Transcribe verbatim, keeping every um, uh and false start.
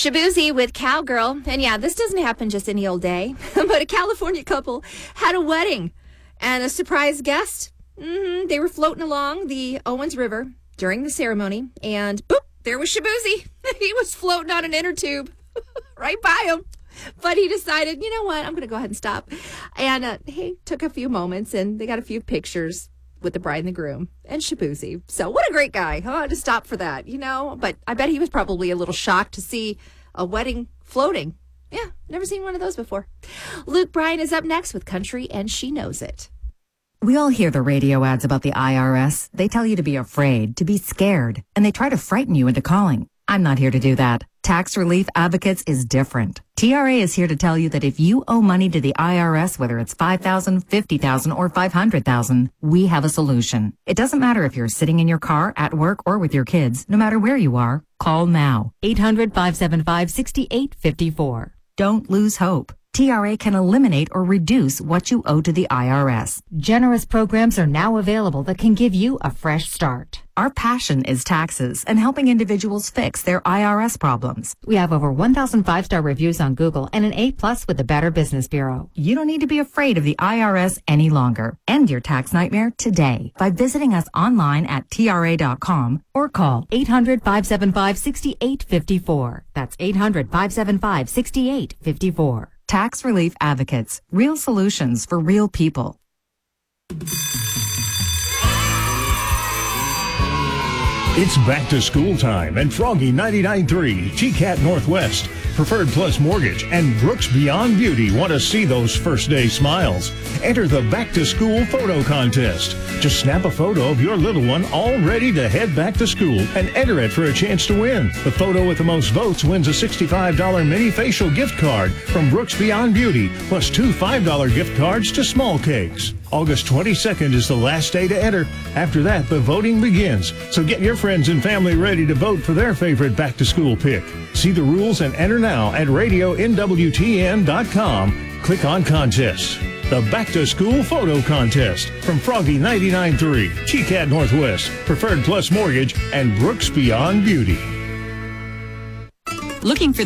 Shaboozey with Cowgirl. And yeah, this doesn't happen just any old day. But a California couple had a wedding. And a surprise guest, mm-hmm, they were floating along the Owens River during the ceremony. And boop, there was Shaboozey. He was floating on an inner tube right by him. But he decided, you know what, I'm going to go ahead and stop. And uh, he took a few moments, and they got a few pictures with the bride and the groom and Shaboozey. So what a great guy, huh, to stop for that, you know. But I bet he was probably a little shocked to see a wedding floating. Yeah, never seen one of those before. Luke Bryan is up next with Country, and She Knows It. We all hear the radio ads about the I R S. They tell you to be afraid, to be scared, and they try to frighten you into calling. I'm not here to do that. Tax Relief Advocates is different. T R A is here to tell you that if you owe money to the I R S, whether it's five thousand dollars, fifty thousand dollars, or five hundred thousand dollars, we have a solution. It doesn't matter if you're sitting in your car, at work, or with your kids. No matter where you are, call now. eight hundred, five seven five, six eight five four. Don't lose hope. T R A can eliminate or reduce what you owe to the I R S. Generous programs are now available that can give you a fresh start. Our passion is taxes and helping individuals fix their I R S problems. We have over one thousand five-star reviews on Google and an A plus with the Better Business Bureau. You don't need to be afraid of the I R S any longer. End your tax nightmare today by visiting us online at T R A dot com or call eight hundred, five seven five, six eight five four. That's eight hundred, five seven five, six eight five four. Tax Relief Advocates. Real solutions for real people. It's back to school time, and Froggy ninety-nine point three, G CAT Northwest, Preferred Plus Mortgage, and Brooks Beyond Beauty want to see those first day smiles. Enter the Back to School Photo Contest. Just snap a photo of your little one all ready to head back to school and enter it for a chance to win. The photo with the most votes wins a sixty-five dollars mini facial gift card from Brooks Beyond Beauty, plus two five dollars gift cards to Small Cakes. August twenty-second is the last day to enter. After that, the voting begins. So get your friends and family ready to vote for their favorite back-to-school pick. See the rules and enter now at radio N W T N dot com. Click on Contests. The Back-to-School Photo Contest from Froggy ninety-nine point three, G CAT Northwest, Preferred Plus Mortgage, and Brooks Beyond Beauty. Looking for